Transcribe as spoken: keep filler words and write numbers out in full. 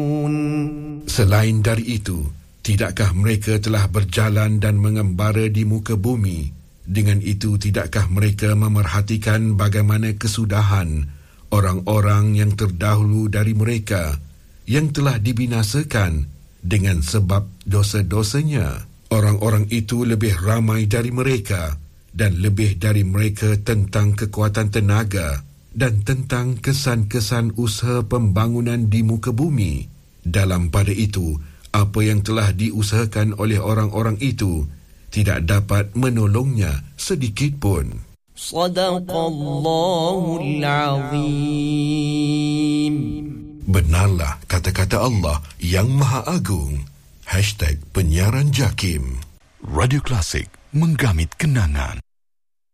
Selain dari itu, tidakkah mereka telah berjalan dan mengembara di muka bumi? Dengan itu, tidakkah mereka memerhatikan bagaimana kesudahan orang-orang yang terdahulu dari mereka yang telah dibinasakan dengan sebab dosa-dosanya? Orang-orang itu lebih ramai dari mereka dan lebih dari mereka tentang kekuatan tenaga dan tentang kesan-kesan usaha pembangunan di muka bumi. Dalam pada itu, apa yang telah diusahakan oleh orang-orang itu tidak dapat menolongnya sedikit pun. Sadaqallahul Azim. Benarlah kata-kata Allah yang Maha Agung. Hashtag Penyiaran Jakim. Radio Klasik, menggamit kenangan.